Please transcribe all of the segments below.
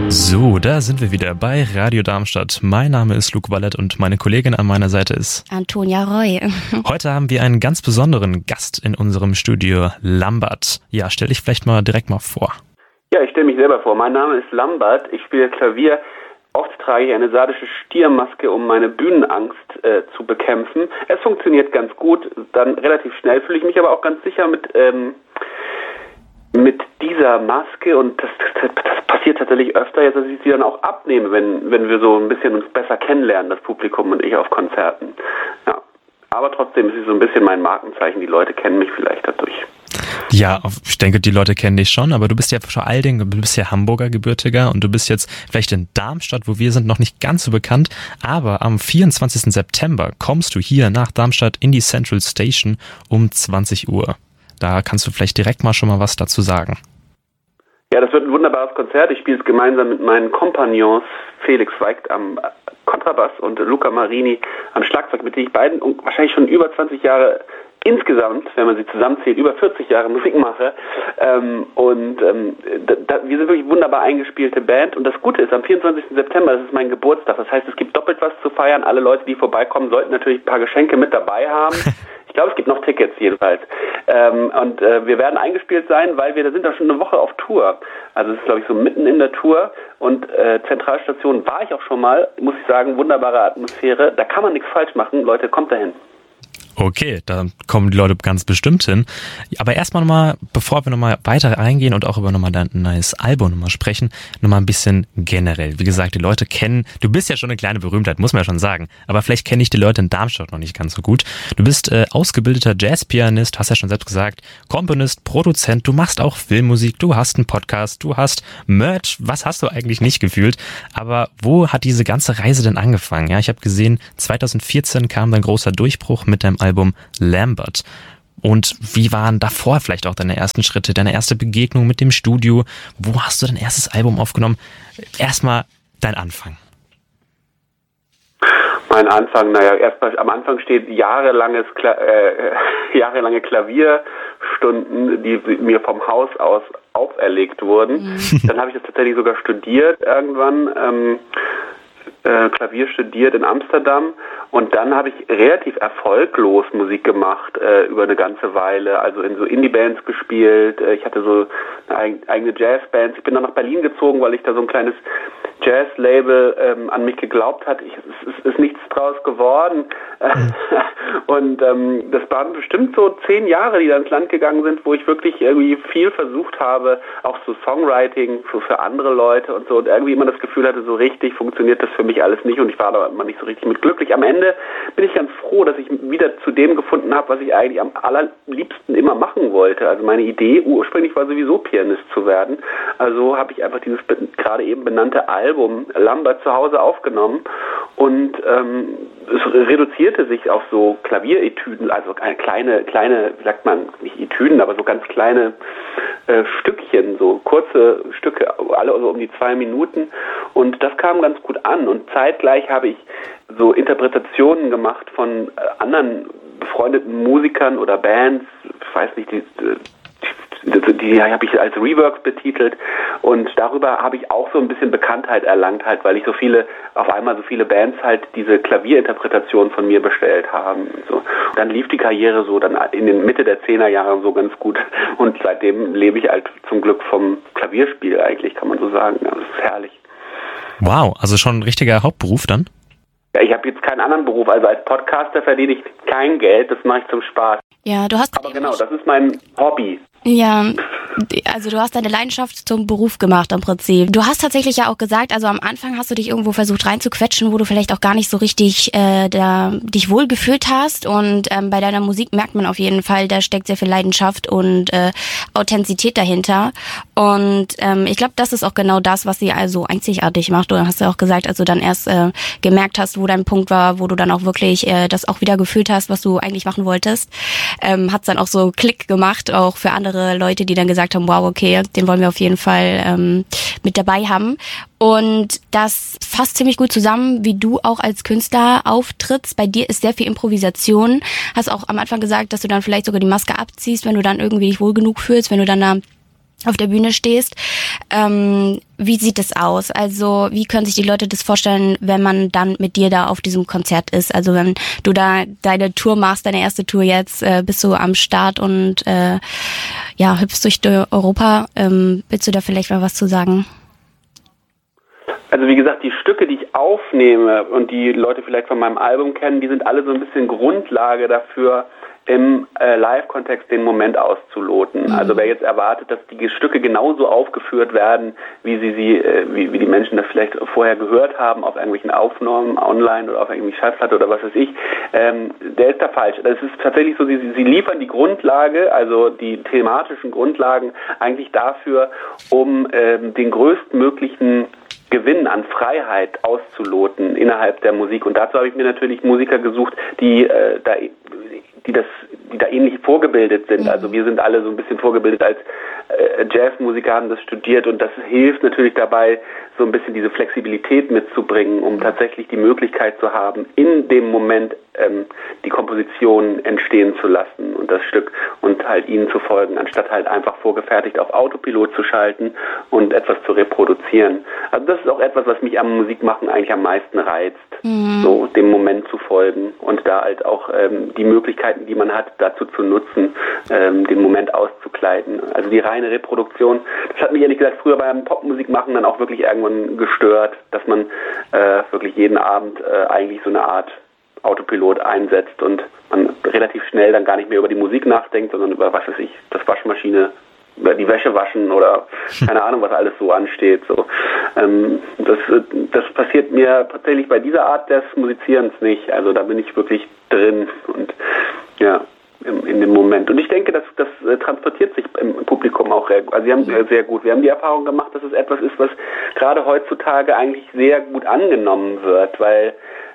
So, da sind wir wieder bei Radio Darmstadt. Mein Name ist Luke Wallert und meine Kollegin an meiner Seite ist Antonia Roy. Heute haben wir einen ganz besonderen Gast in unserem Studio, Lambert. Ja, stell dich vielleicht mal direkt mal vor. Ja, ich stelle mich selber vor. Mein Name ist Lambert. Ich spiele Klavier. Oft trage ich eine sardische Stiermaske, um meine Bühnenangst zu bekämpfen. Es funktioniert ganz gut. Dann relativ schnell fühle ich mich aber auch ganz sicher mit dieser Maske, und das passiert tatsächlich öfter jetzt, dass ich sie dann auch abnehme, wenn wir so ein bisschen uns besser kennenlernen, das Publikum und ich auf Konzerten. Ja. Aber trotzdem ist sie so ein bisschen mein Markenzeichen. Die Leute kennen mich vielleicht dadurch. Ja, ich denke, die Leute kennen dich schon, aber du bist ja vor allen Dingen, du bist ja Hamburger Gebürtiger und du bist jetzt vielleicht in Darmstadt, wo wir sind, noch nicht ganz so bekannt, aber am 24. September kommst du hier nach Darmstadt in die Central Station um 20 Uhr. Da kannst du vielleicht direkt mal schon mal was dazu sagen. Ja, das wird ein wunderbares Konzert. Ich spiele es gemeinsam mit meinen Kompagnons Felix Weigt am Kontrabass und Luca Marini am Schlagzeug, mit denen ich beiden wahrscheinlich schon über 20 Jahre insgesamt, wenn man sie zusammenzählt, über 40 Jahre Musik mache. Wir sind wirklich wunderbar eingespielte Band. Und das Gute ist, am 24. September, das ist mein Geburtstag. Das heißt, es gibt doppelt was zu feiern. Alle Leute, die vorbeikommen, sollten natürlich ein paar Geschenke mit dabei haben. Ich glaube, es gibt noch Tickets jedenfalls. Wir werden eingespielt sein, weil wir sind da schon eine Woche auf Tour. Also es ist, glaube ich, so mitten in der Tour. Und Zentralstation war ich auch schon mal, muss ich sagen, wunderbare Atmosphäre. Da kann man nichts falsch machen. Leute, kommt dahin. Okay, da kommen die Leute ganz bestimmt hin. Aber erstmal nochmal, bevor wir nochmal weiter eingehen und auch über nochmal dein neues Album nochmal sprechen, nochmal ein bisschen generell. Wie gesagt, die Leute kennen, du bist ja schon eine kleine Berühmtheit, muss man ja schon sagen. Aber vielleicht kenne ich die Leute in Darmstadt noch nicht ganz so gut. Du bist ausgebildeter Jazzpianist, hast ja schon selbst gesagt, Komponist, Produzent, du machst auch Filmmusik, du hast einen Podcast, du hast Merch. Was hast du eigentlich nicht gefühlt? Aber wo hat diese ganze Reise denn angefangen? Ja, ich habe gesehen, 2014 kam dein großer Durchbruch mit deinem Album Lambert. Und wie waren davor vielleicht auch deine ersten Schritte, deine erste Begegnung mit dem Studio? Wo hast du dein erstes Album aufgenommen? Erstmal dein Anfang. Mein Anfang, erstmal am Anfang steht jahrelange Klavierstunden, die mir vom Haus aus auferlegt wurden. Dann habe ich das tatsächlich sogar studiert irgendwann. Klavier studiert in Amsterdam, und dann habe ich relativ erfolglos Musik gemacht über eine ganze Weile, also in so Indie-Bands gespielt. Ich hatte so eine eigene Jazz-Band. Ich bin dann nach Berlin gezogen, weil ich da so ein kleines Jazz-Label an mich geglaubt hat. Es ist nichts draus geworden. Und das waren bestimmt so 10 Jahre, die da ins Land gegangen sind, wo ich wirklich irgendwie viel versucht habe, auch so Songwriting für andere Leute und so, und irgendwie immer das Gefühl hatte, so richtig funktioniert das für mich alles nicht, und ich war da immer nicht so richtig mit glücklich. Am Ende bin ich ganz froh, dass ich wieder zu dem gefunden habe, was ich eigentlich am allerliebsten immer machen wollte. Also meine Idee ursprünglich war sowieso Pianist zu werden. Also habe ich einfach dieses gerade eben benannte Album Lambert zu Hause aufgenommen, und es reduzierte sich auf so Klavieretüden, also kleine, wie sagt man, nicht Etüden, aber so ganz kleine Stückchen, so kurze Stücke, alle so um die 2 Minuten, und das kam ganz gut an. Und zeitgleich habe ich so Interpretationen gemacht von anderen befreundeten Musikern oder Bands, ich weiß nicht, die habe ich als Reworks betitelt, und darüber habe ich auch so ein bisschen Bekanntheit erlangt, halt, weil ich auf einmal so viele Bands halt diese Klavierinterpretation von mir bestellt haben. Und so. Und dann lief die Karriere so dann in den Mitte der 10er Jahre so ganz gut, und seitdem lebe ich halt zum Glück vom Klavierspiel eigentlich, kann man so sagen. Ja, das ist herrlich. Wow, also schon ein richtiger Hauptberuf dann? Ja, ich habe jetzt keinen anderen Beruf, also als Podcaster verdiene ich kein Geld, das mache ich zum Spaß. Ja, du hast. Aber genau, das ist mein Hobby. Ja, also du hast deine Leidenschaft zum Beruf gemacht im Prinzip. Du hast tatsächlich ja auch gesagt, also am Anfang hast du dich irgendwo versucht reinzuquetschen, wo du vielleicht auch gar nicht so richtig dich wohl gefühlt hast, und bei deiner Musik merkt man auf jeden Fall, da steckt sehr viel Leidenschaft und Authentizität dahinter, und ich glaube, das ist auch genau das, was sie also einzigartig macht. Du hast ja auch gesagt, als du dann erst gemerkt hast, wo dein Punkt war, wo du dann auch wirklich das auch wieder gefühlt hast, was du eigentlich machen wolltest, hat's dann auch so Klick gemacht, auch für andere Leute, die dann gesagt haben, wow, okay, den wollen wir auf jeden Fall mit dabei haben. Und das fasst ziemlich gut zusammen, wie du auch als Künstler auftrittst. Bei dir ist sehr viel Improvisation. Hast auch am Anfang gesagt, dass du dann vielleicht sogar die Maske abziehst, wenn du dann irgendwie dich wohl genug fühlst, wenn du dann da auf der Bühne stehst. Wie sieht es aus? Also wie können sich die Leute das vorstellen, wenn man dann mit dir da auf diesem Konzert ist? Also wenn du da deine Tour machst, deine erste Tour jetzt, bist du am Start und hüpfst durch Europa. Willst du da vielleicht mal was zu sagen? Also wie gesagt, die Stücke, die ich aufnehme und die Leute vielleicht von meinem Album kennen, die sind alle so ein bisschen Grundlage dafür, im Live-Kontext den Moment auszuloten. Also wer jetzt erwartet, dass die Stücke genauso aufgeführt werden, wie die Menschen das vielleicht vorher gehört haben, auf irgendwelchen Aufnahmen online oder auf irgendeiner Schallplatte oder was weiß ich, der ist da falsch. Es ist tatsächlich so, sie liefern die Grundlage, also die thematischen Grundlagen eigentlich dafür, um den größtmöglichen Gewinn an Freiheit auszuloten innerhalb der Musik. Und dazu habe ich mir natürlich Musiker gesucht, die da ähnlich vorgebildet sind. Also wir sind alle so ein bisschen vorgebildet als Jazzmusiker, haben das studiert und das hilft natürlich dabei, so ein bisschen diese Flexibilität mitzubringen, um tatsächlich die Möglichkeit zu haben, in dem Moment die Komposition entstehen zu lassen und das Stück und halt ihnen zu folgen, anstatt halt einfach vorgefertigt auf Autopilot zu schalten und etwas zu reproduzieren. Also das ist auch etwas, was mich am Musikmachen eigentlich am meisten reizt, so dem Moment zu folgen und da halt auch die Möglichkeiten, die man hat, dazu zu nutzen, den Moment auszukleiden. Also die reine Reproduktion, das hat mich ehrlich gesagt früher beim Popmusikmachen dann auch wirklich irgendwann gestört, dass man wirklich jeden Abend eigentlich so eine Art Autopilot einsetzt und man relativ schnell dann gar nicht mehr über die Musik nachdenkt, sondern über, was weiß ich, das Waschmaschine, über die Wäsche waschen oder keine Ahnung, was alles so ansteht. So. Das passiert mir tatsächlich bei dieser Art des Musizierens nicht. Also da bin ich wirklich drin und ja, in dem Moment. Und ich denke, das transportiert sich im Publikum auch sehr gut. Wir haben die Erfahrung gemacht, dass es etwas ist, was gerade heutzutage eigentlich sehr gut angenommen wird, weil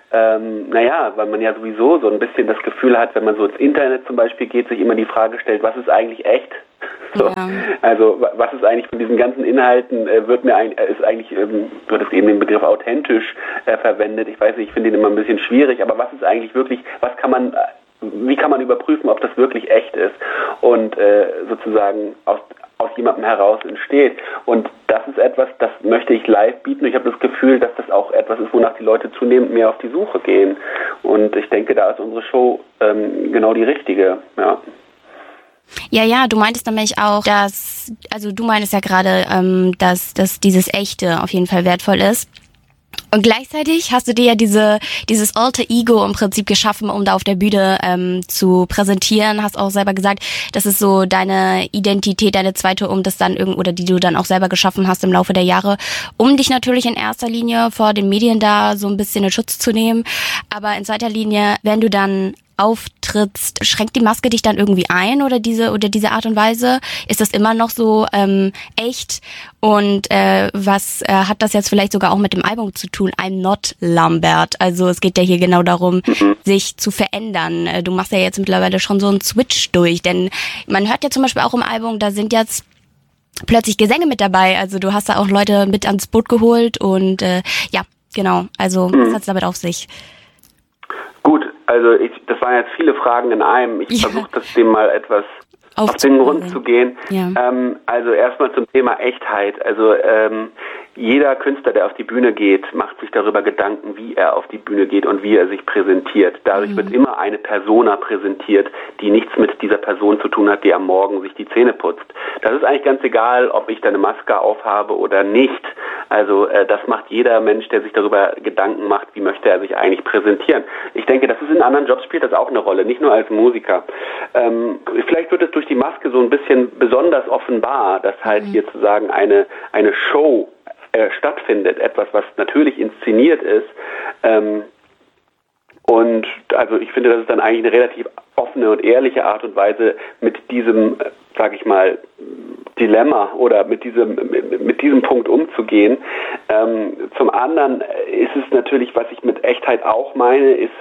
weil man ja sowieso so ein bisschen das Gefühl hat, wenn man so ins Internet zum Beispiel geht, sich immer die Frage stellt, was ist eigentlich echt? So. Ja. Also was ist eigentlich von diesen ganzen Inhalten, wird es eben den Begriff authentisch verwendet. Ich weiß nicht, ich finde den immer ein bisschen schwierig, aber was ist eigentlich wirklich, wie kann man überprüfen, ob das wirklich echt ist und sozusagen aus jemandem heraus entsteht. Und das ist etwas, das möchte ich live bieten. Ich habe das Gefühl, dass das auch etwas ist, wonach die Leute zunehmend mehr auf die Suche gehen. Und ich denke, da ist unsere Show genau die richtige. Ja. Ja, du meintest nämlich auch, du meintest ja gerade, dass dieses Echte auf jeden Fall wertvoll ist. Und gleichzeitig hast du dir ja dieses Alter Ego im Prinzip geschaffen, um da auf der Bühne zu präsentieren. Hast auch selber gesagt, das ist so deine Identität, deine zweite, um das dann die du dann auch selber geschaffen hast im Laufe der Jahre, um dich natürlich in erster Linie vor den Medien da so ein bisschen in Schutz zu nehmen. Aber in zweiter Linie, wenn du dann auftrittst, schränkt die Maske dich dann irgendwie ein oder diese Art und Weise? Ist das immer noch so echt? Und was hat das jetzt vielleicht sogar auch mit dem Album zu tun? I'm not Lambert. Also es geht ja hier genau darum, sich zu verändern. Du machst ja jetzt mittlerweile schon so einen Switch durch, denn man hört ja zum Beispiel auch im Album, da sind jetzt plötzlich Gesänge mit dabei. Also du hast da auch Leute mit ans Boot geholt und genau. Also was hat's damit auf sich? Gut, also das waren jetzt viele Fragen in einem. Ich versuche das dem mal etwas auf den Grund zu gehen. Ja. Also erstmal zum Thema Echtheit. Also jeder Künstler, der auf die Bühne geht, macht sich darüber Gedanken, wie er auf die Bühne geht und wie er sich präsentiert. Dadurch wird immer eine Persona präsentiert, die nichts mit dieser Person zu tun hat, die am Morgen sich die Zähne putzt. Das ist eigentlich ganz egal, ob ich da eine Maske aufhabe oder nicht. Also das macht jeder Mensch, der sich darüber Gedanken macht, wie möchte er sich eigentlich präsentieren. Ich denke, das ist in anderen Jobs spielt das auch eine Rolle, nicht nur als Musiker. Vielleicht wird es durch die Maske so ein bisschen besonders offenbar, dass halt hier zu sagen eine Show stattfindet, etwas, was natürlich inszeniert ist. Und also ich finde, das ist dann eigentlich eine relativ offene und ehrliche Art und Weise, mit diesem, sage ich mal, Dilemma oder mit diesem Punkt umzugehen. Zum anderen ist es natürlich, was ich mit Echtheit auch meine, ist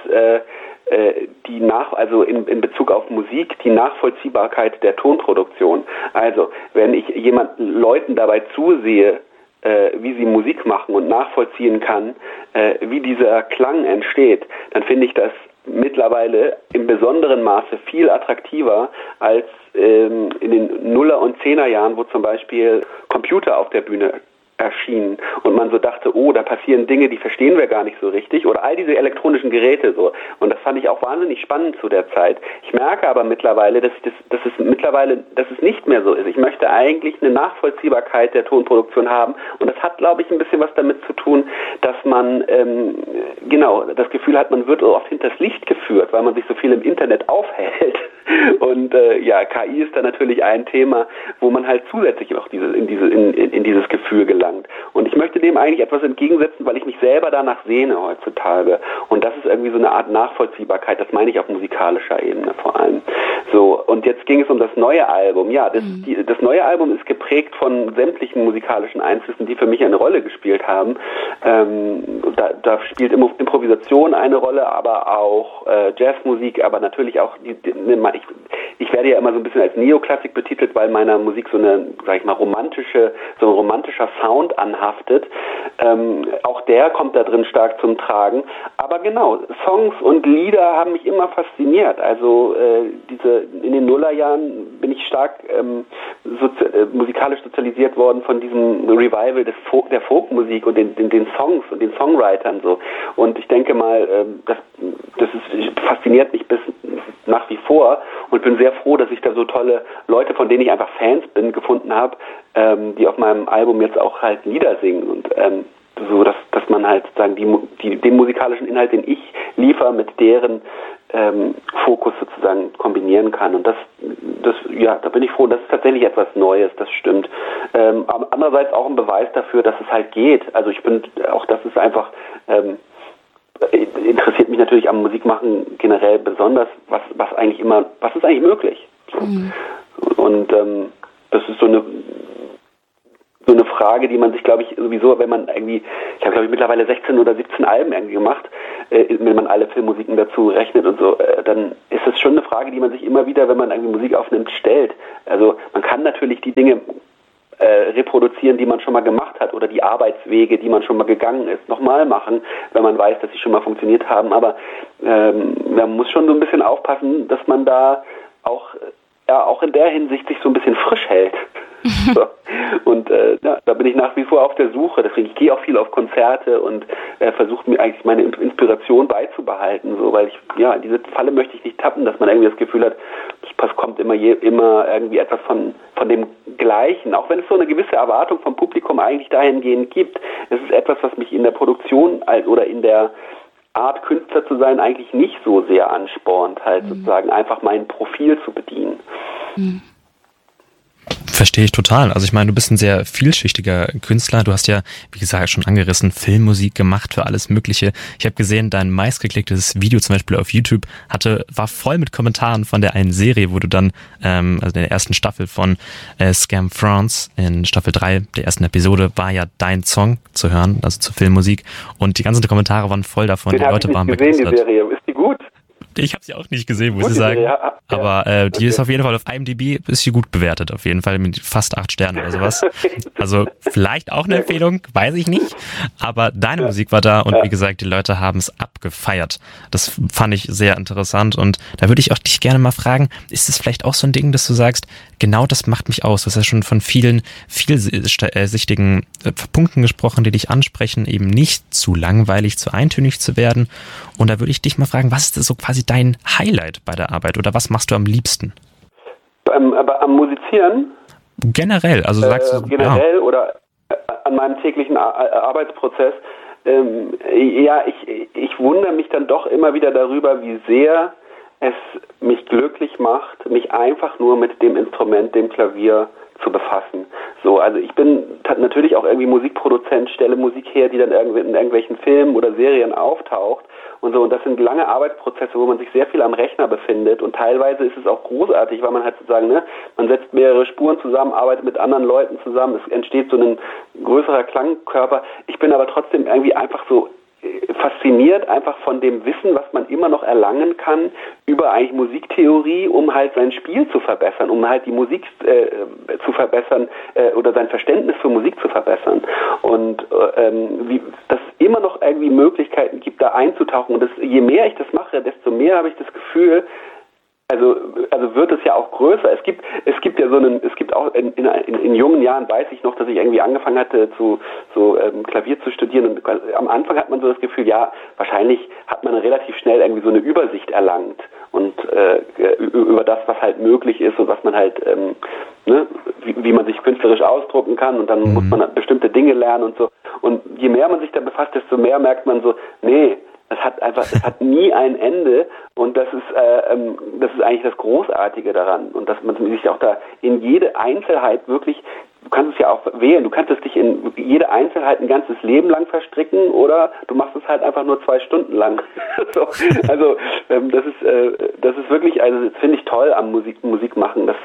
in Bezug auf Musik die Nachvollziehbarkeit der Tonproduktion. Also wenn ich Leuten dabei zusehe, wie sie Musik machen und nachvollziehen kann, wie dieser Klang entsteht, dann finde ich das mittlerweile im besonderen Maße viel attraktiver als in den Nuller- und Zehnerjahren, wo zum Beispiel Computer auf der Bühne erschienen und man so dachte, oh, da passieren Dinge, die verstehen wir gar nicht so richtig, oder all diese elektronischen Geräte so. Und das fand ich auch wahnsinnig spannend zu der Zeit. Ich merke aber mittlerweile, dass es nicht mehr so ist. Ich möchte eigentlich eine Nachvollziehbarkeit der Tonproduktion haben und das hat, glaube ich, ein bisschen was damit zu tun, dass man das Gefühl hat, man wird so oft hinters Licht geführt, weil man sich so viel im Internet aufhält. Und KI ist da natürlich ein Thema, wo man halt zusätzlich auch in dieses Gefühl gelangt. Und ich möchte dem eigentlich etwas entgegensetzen, weil ich mich selber danach sehne heutzutage. Und das ist irgendwie so eine Art Nachvollziehbarkeit, das meine ich auf musikalischer Ebene vor allem. So, und jetzt ging es um das neue Album. Ja, das neue Album ist geprägt von sämtlichen musikalischen Einflüssen, die für mich eine Rolle gespielt haben. Da spielt Improvisation eine Rolle, aber auch Jazzmusik, aber natürlich auch ich werde ja immer so ein bisschen als Neoklassik betitelt, weil meiner Musik so ein romantischer Sound anhaftet. Auch der kommt da drin stark zum Tragen. Aber genau, Songs und Lieder haben mich immer fasziniert. Also in den Nullerjahren bin ich stark musikalisch sozialisiert worden von diesem Revival der Folkmusik und den Songs und den Songwritern so. Und ich denke mal, das fasziniert mich bis nach wie vor und bin sehr froh, dass ich da so tolle Leute, von denen ich einfach Fans bin, gefunden habe, die auf meinem Album jetzt auch halt Lieder singen und so, dass man halt sozusagen den musikalischen Inhalt, den ich liefere, mit deren Fokus sozusagen kombinieren kann. Und da bin ich froh, das ist tatsächlich etwas Neues, das stimmt. Andererseits auch ein Beweis dafür, dass es halt geht. Also das ist einfach interessiert mich natürlich am Musikmachen generell besonders, was ist eigentlich möglich. So. Mhm. Und das ist so eine Frage, die man sich, glaube ich, sowieso, wenn man irgendwie, ich habe, glaube ich, mittlerweile 16 oder 17 Alben irgendwie gemacht, wenn man alle Filmmusiken dazu rechnet und so, dann ist das schon eine Frage, die man sich immer wieder, wenn man irgendwie Musik aufnimmt, stellt. Also man kann natürlich die Dinge reproduzieren, die man schon mal gemacht hat oder die Arbeitswege, die man schon mal gegangen ist, nochmal machen, wenn man weiß, dass sie schon mal funktioniert haben. Aber man muss schon so ein bisschen aufpassen, dass man da auch in der Hinsicht sich so ein bisschen frisch hält. So. Und da bin ich nach wie vor auf der Suche. Deswegen, ich gehe auch viel auf Konzerte und versuche mir eigentlich meine Inspiration beizubehalten, so, weil in diese Falle möchte ich nicht tappen, dass man irgendwie das Gefühl hat, es kommt immer irgendwie etwas von dem Gleichen, auch wenn es so eine gewisse Erwartung vom Publikum eigentlich dahingehend gibt. Es ist etwas, was mich in der Produktion oder in der Art, Künstler zu sein, eigentlich nicht so sehr anspornt, halt sozusagen einfach mein Profil zu bedienen. Mhm. Verstehe ich total. Also ich meine, du bist ein sehr vielschichtiger Künstler. Du hast ja, wie gesagt, schon angerissen, Filmmusik gemacht für alles Mögliche. Ich habe gesehen, dein meistgeklicktes Video zum Beispiel auf YouTube war voll mit Kommentaren von der einen Serie, wo du dann, also in der ersten Staffel von Scam France, in Staffel 3 der ersten Episode, war ja dein Song zu hören, also zur Filmmusik. Und die ganzen Kommentare waren voll davon. Die Leute waren begeistert. Die Serie, ist die gut? Ich habe sie auch nicht gesehen, muss ich sagen. Ja. Aber die ist auf jeden Fall auf IMDb, ist sie gut bewertet, auf jeden Fall mit fast 8 Sternen oder sowas. Also vielleicht auch eine Empfehlung, weiß ich nicht. Aber deine Musik war da und wie gesagt, die Leute haben es abgefeiert. Das fand ich sehr interessant und da würde ich auch dich gerne mal fragen, ist es vielleicht auch so ein Ding, dass du sagst, genau das macht mich aus. Du hast ja schon von vielen vielschichtigen Punkten gesprochen, die dich ansprechen, eben nicht zu langweilig, zu eintönig zu werden. Und da würde ich dich mal fragen, was ist so quasi dein Highlight bei der Arbeit oder was machst du am liebsten? Aber am Musizieren? Generell, also sagst du... Generell oder an meinem täglichen Arbeitsprozess. Ich wundere mich dann doch immer wieder darüber, wie sehr es mich glücklich macht, mich einfach nur mit dem Instrument, dem Klavier zu befassen. So, also ich bin natürlich auch irgendwie Musikproduzent, stelle Musik her, die dann in irgendwelchen Filmen oder Serien auftaucht und so. Und das sind lange Arbeitsprozesse, wo man sich sehr viel am Rechner befindet und teilweise ist es auch großartig, weil man halt sozusagen, man setzt mehrere Spuren zusammen, arbeitet mit anderen Leuten zusammen, es entsteht so ein größerer Klangkörper. Ich bin aber trotzdem irgendwie einfach so fasziniert einfach von dem Wissen, was man immer noch erlangen kann über eigentlich Musiktheorie, um halt sein Spiel zu verbessern, um halt die Musik zu verbessern oder sein Verständnis für Musik zu verbessern. Und immer noch irgendwie Möglichkeiten gibt, da einzutauchen. Und je mehr ich das mache, desto mehr habe ich das Gefühl, also wird es ja auch größer. Es gibt auch in jungen Jahren, weiß ich noch, dass ich irgendwie angefangen hatte Klavier zu studieren, und am Anfang hat man so das Gefühl, ja, wahrscheinlich hat man relativ schnell irgendwie so eine Übersicht erlangt und über das, was halt möglich ist und was man halt wie man sich künstlerisch ausdrucken kann, und dann muss man bestimmte Dinge lernen und so. Und je mehr man sich da befasst, desto mehr merkt man so, nee, es hat nie ein Ende, und das ist eigentlich das Großartige daran, und dass man sich auch da in jede Einzelheit wirklich, du kannst es ja auch wählen, du kannst es dich in jede Einzelheit ein ganzes Leben lang verstricken, oder du machst es halt einfach nur 2 Stunden lang. So, also das ist wirklich, also das finde ich toll am Musik machen, dass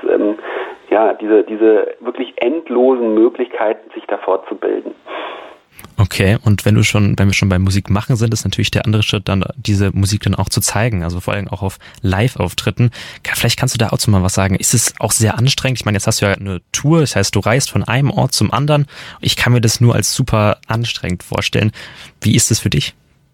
diese wirklich endlosen Möglichkeiten, sich da fortzubilden. Okay, und wenn wir schon beim Musik machen sind, ist natürlich der andere Schritt dann, diese Musik dann auch zu zeigen, also vor allem auch auf Live-Auftritten. Vielleicht kannst du da auch mal was sagen. Ist es auch sehr anstrengend? Ich meine, jetzt hast du ja eine Tour, das heißt, du reist von einem Ort zum anderen. Ich kann mir das nur als super anstrengend vorstellen. Wie ist es für dich?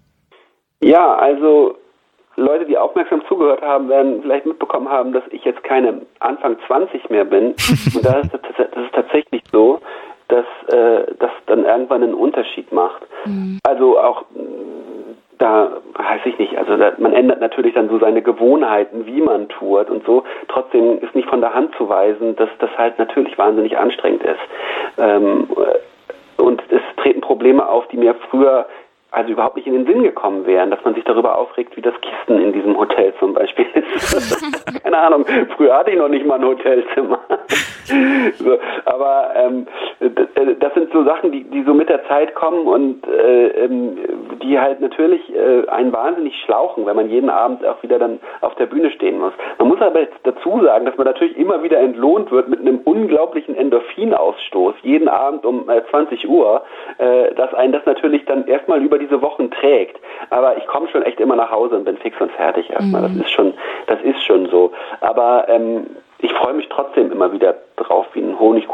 Ja, also Leute, die aufmerksam zugehört haben, werden vielleicht mitbekommen haben, dass ich jetzt keine Anfang 20 mehr bin. Und das ist tatsächlich so, dass das dann irgendwann einen Unterschied macht. Also auch da weiß ich nicht, also man ändert natürlich dann so seine Gewohnheiten, wie man tourt und so. Trotzdem ist nicht von der Hand zu weisen, dass das halt natürlich wahnsinnig anstrengend ist. Und es treten Probleme auf, die mir früher also überhaupt nicht in den Sinn gekommen wären, dass man sich darüber aufregt, wie das Kissen in diesem Hotel zum Beispiel ist. Keine Ahnung, früher hatte ich noch nicht mal ein Hotelzimmer. So, aber das sind so Sachen, die so mit der Zeit kommen und die halt natürlich einen wahnsinnig schlauchen, wenn man jeden Abend auch wieder dann auf der Bühne stehen muss. Man muss aber jetzt dazu sagen, dass man natürlich immer wieder entlohnt wird mit einem unglaublichen Endorphinausstoß, jeden Abend um 20 Uhr, dass einen das natürlich dann erstmal über diese Wochen trägt. Aber ich komme schon echt immer nach Hause und bin fix und fertig erstmal. Das ist schon so. Aber ich freue mich trotzdem immer wieder drauf, wie ein Honigkuchen